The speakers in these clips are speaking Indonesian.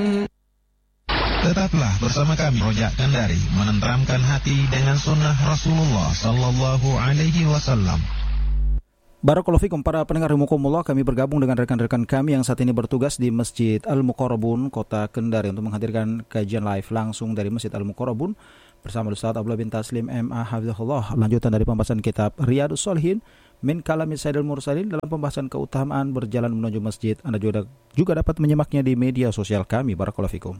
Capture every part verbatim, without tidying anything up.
Tetaplah bersama kami Rojak Kendari, menenteramkan hati dengan sunnah Rasulullah Sallallahu Alaihi Wasallam. Barakallahu fikum para pendengar rahimakumullah, kami bergabung dengan rekan-rekan kami yang saat ini bertugas di Masjid Al-Muqarrabun, Kota Kendari untuk menghadirkan kajian live langsung dari Masjid Al-Muqarrabun bersama Ustaz Abdullah bin Taslim M A Hafizahullah. Lanjutan dari pembahasan kitab Riyadhus Shalihin min kalami Sayyidil Mursalin dalam pembahasan keutamaan berjalan menuju masjid. Anda juga, juga dapat menyimaknya di media sosial kami. Barakallahu fikum.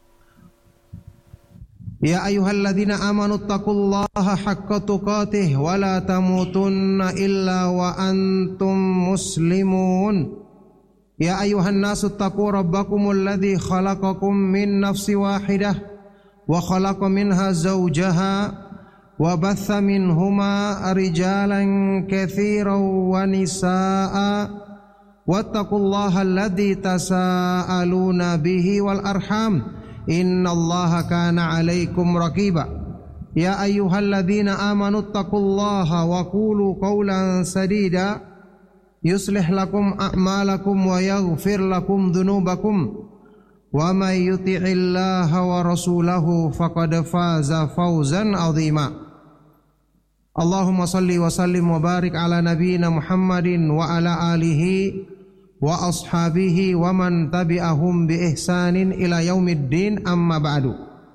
Ya ayyuhalladzina amanu taqullaha haqqa tuqatih wa la tamutunna illa wa antum muslimun. Ya ayyuhan nasu taqu rabbakumul ladzi khalaqakum min nafsin wahidah wa khalaqa minha zawjaha wa batha minhuma rijalan katsiran wa nisaa'a wattaqullaha alladzi tasaaluna bihi wal arham innallaha kana 'alaikum raqiba. Ya ayyuhalladzina amanu taqullaha wa qulu qawlan sadida yuslih lakum a'malakum wa yaghfir lakum dhunubakum wa may yuti'illaha wa rasulahu faqad faza fawzan 'azima. Allahumma salli wa sallim wa barik ala nabiyyina Muhammadin wa ala alihi wa ashabihi wa man tabi'ahum bi ihsanin ila yaumiddin, amma ba'du.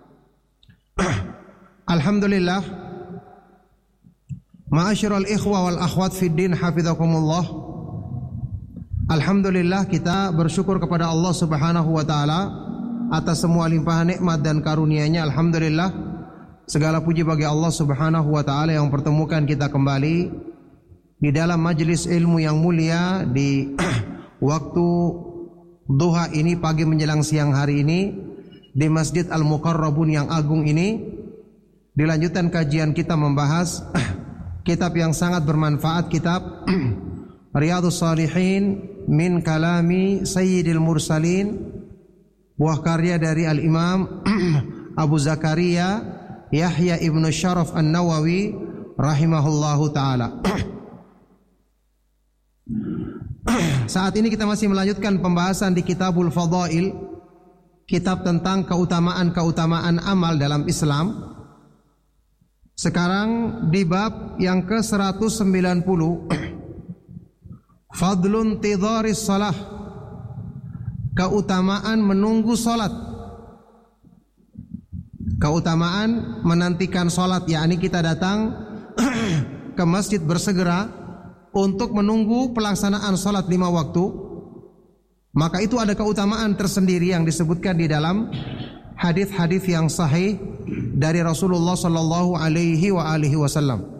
Alhamdulillah, ma'asyiral ikhwa wal akhwat fid din hafizakumullah. Alhamdulillah, kita bersyukur kepada Allah Subhanahu wa taala atas semua limpahan nikmat dan karunia-Nya. Alhamdulillah, segala puji bagi Allah Subhanahu wa taala yang mempertemukan kita kembali di dalam majelis ilmu yang mulia di waktu duha ini, pagi menjelang siang hari ini, di Masjid Al-Muqarrabun yang agung ini. Dilanjutkan kajian kita membahas kitab yang sangat bermanfaat, kitab Riyadhus Shalihin min kalami Sayyidil Mursalin, buah karya dari Al-Imam Abu Zakaria Yahya ibnu Syaraf An-Nawawi rahimahullahu ta'ala. Saat ini kita masih melanjutkan pembahasan di Kitabul Fadail, kitab tentang keutamaan-keutamaan amal dalam Islam. Sekarang di bab yang ke seratus sembilan puluh, Fadlun tidharis salah, keutamaan menunggu salat. Keutamaan menantikan salat, yakni kita datang ke masjid bersegera untuk menunggu pelaksanaan salat lima waktu. Maka itu ada keutamaan tersendiri yang disebutkan di dalam hadis-hadis yang sahih dari Rasulullah sallallahu alaihi wa alihi wasallam.